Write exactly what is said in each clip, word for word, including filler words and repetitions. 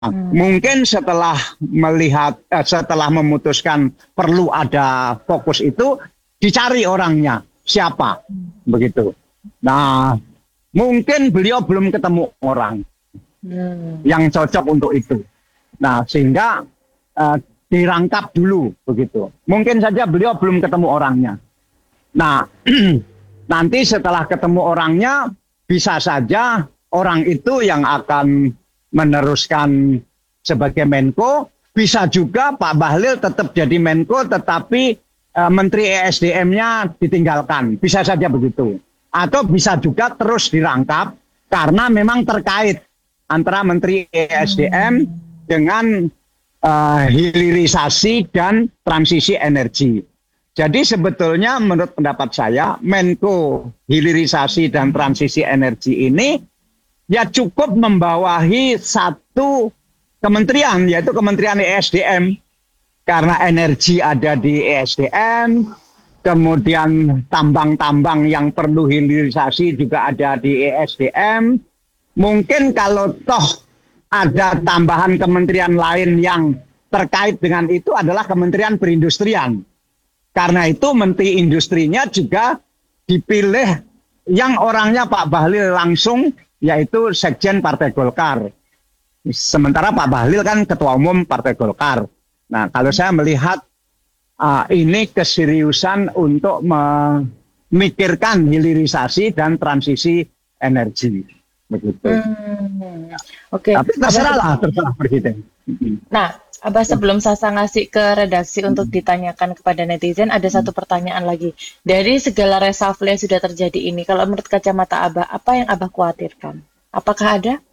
Hmm. Mungkin setelah melihat, eh, setelah memutuskan perlu ada fokus itu, dicari orangnya siapa, begitu. Nah, mungkin beliau belum ketemu orang Hmm. yang cocok untuk itu. Nah, sehingga eh, dirangkap dulu, begitu. Mungkin saja beliau belum ketemu orangnya. Nah, nanti setelah ketemu orangnya, bisa saja orang itu yang akan meneruskan sebagai Menko, bisa juga Pak Bahlil tetap jadi Menko, tetapi e, Menteri E S D M-nya ditinggalkan, bisa saja begitu. Atau bisa juga terus dirangkap karena memang terkait antara Menteri E S D M dengan e, hilirisasi dan transisi energi. Jadi sebetulnya menurut pendapat saya, Menko hilirisasi dan transisi energi ini ya cukup membawahi satu kementerian, yaitu Kementerian E S D M. Karena energi ada di E S D M, kemudian tambang-tambang yang perlu hilirisasi juga ada di E S D M. Mungkin kalau toh ada tambahan kementerian lain yang terkait dengan itu adalah Kementerian Perindustrian. Karena itu Menteri Industrinya juga dipilih yang orangnya Pak Bahlil langsung, yaitu Sekjen Partai Golkar. Sementara Pak Bahlil kan Ketua Umum Partai Golkar. Nah, kalau saya melihat uh, ini keseriusan untuk memikirkan hilirisasi dan transisi energi, begitu. Hmm. Oke. Okay. Tapi terserah lah, terserah Presiden. Nah, Abah, sebelum Sasa ngasih ke redaksi untuk ditanyakan kepada netizen, ada satu pertanyaan lagi. Dari segala reshuffle yang sudah terjadi ini, kalau menurut kacamata Abah, apa yang Abah khawatirkan? Apakah ada?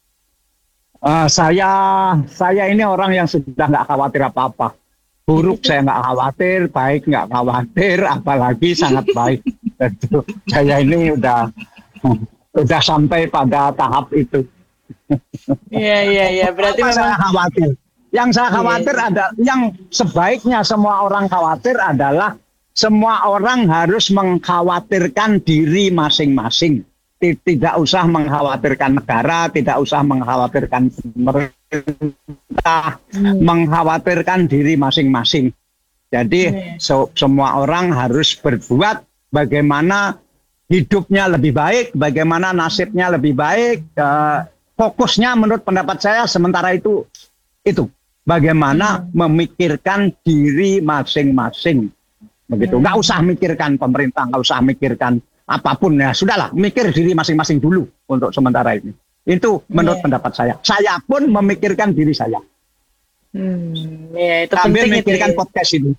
Uh, saya saya ini orang yang sudah nggak khawatir apa-apa. Buruk saya nggak khawatir, baik nggak khawatir, apalagi sangat baik. Itu saya ini udah udah sampai pada tahap itu. Iya iya iya. Berarti apa memang saya khawatir. Yang saya khawatir yeah. ada, yang sebaiknya semua orang khawatir adalah semua orang harus mengkhawatirkan diri masing-masing. Tidak usah mengkhawatirkan negara, tidak usah mengkhawatirkan pemerintah, hmm. mengkhawatirkan diri masing-masing. Jadi yeah. so, semua orang harus berbuat bagaimana hidupnya lebih baik, bagaimana nasibnya lebih baik. Uh, fokusnya menurut pendapat saya sementara itu itu. Bagaimana hmm. memikirkan diri masing-masing, begitu. Hmm. Nggak usah mikirkan pemerintah, nggak usah mikirkan apapun ya. Sudahlah, mikir diri masing-masing dulu untuk sementara ini. Itu menurut yeah. pendapat saya. Saya pun memikirkan diri saya. Hmm, ya itu sambil penting mikirkan itu, ya. Podcast ini.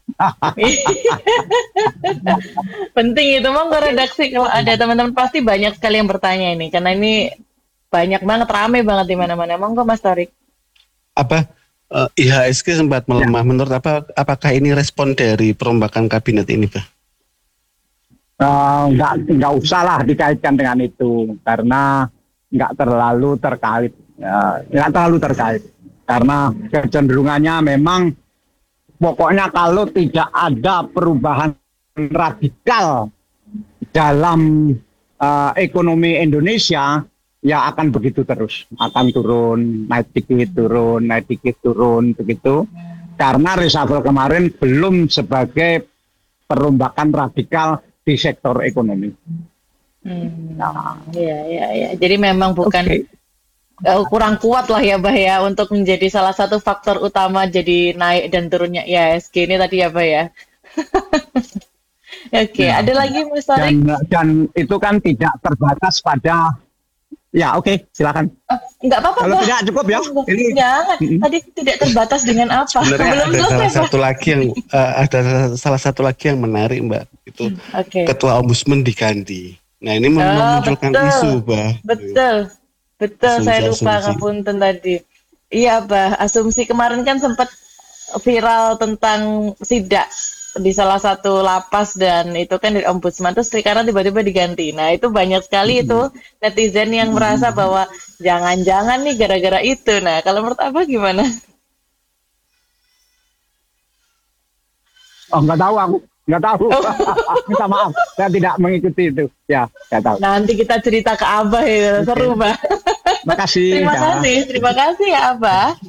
Penting itu, mau ke redaksi kalau ada teman-teman pasti banyak sekali yang bertanya ini, karena ini banyak banget, rame banget di mana-mana. Monggo Mas Torik. Apa? Uh, I H S G sempat melemah. Ya. Menurut apa? Apakah ini respon dari perombakan kabinet ini, Pak? Uh, nggak nggak usah lah dikaitkan dengan itu karena nggak terlalu terkait, uh, nggak terlalu terkait karena kecenderungannya memang pokoknya kalau tidak ada perubahan radikal dalam uh, ekonomi Indonesia. Ya akan begitu terus, akan turun, naik dikit, turun, naik dikit, turun, begitu. Karena reshuffle kemarin belum sebagai perombakan radikal di sektor ekonomi. Hmm. Nah, ya, ya, ya. Jadi memang bukan okay. uh, kurang kuat lah ya, Bah ya, untuk menjadi salah satu faktor utama jadi naik dan turunnya I H S G ini tadi ya, Bah ya. Oke, okay. ya. Ada lagi Mas Tarik? Dan, dan itu kan tidak terbatas pada. Ya oke, okay, silakan. Oh, enggak apa-apa. Kalau tidak cukup ya. Ini jangan. Tadi tidak terbatas dengan apa? Sebenarnya Belum ada selesai, salah Pak. satu lagi yang uh, ada salah satu lagi yang menarik, Mbak. Itu okay. Ketua Ombudsman diganti. Nah ini oh, memunculkan betul. isu, Mbak. Betul, betul. Asumsi, saya lupa ngapunten tadi. Iya, Mbak. Asumsi kemarin kan sempat viral tentang sidak di salah satu lapas dan itu kan dari ombudsman, terus sekarang tiba-tiba diganti. Nah itu banyak sekali mm-hmm. itu netizen yang mm-hmm. merasa bahwa jangan-jangan nih gara-gara itu. Nah kalau menurut Abah gimana? Oh nggak tahu aku, nggak tahu. Oh. Minta maaf, saya tidak mengikuti itu. Ya nggak tahu. Nanti kita cerita ke Abah ya, seru Mbak. Makasih. Terima ya. kasih, terima kasih ya Abah.